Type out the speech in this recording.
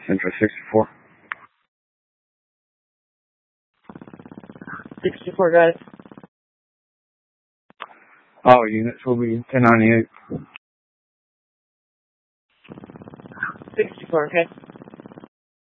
Central 64. 64, got it. All units will be 1098. 64, okay.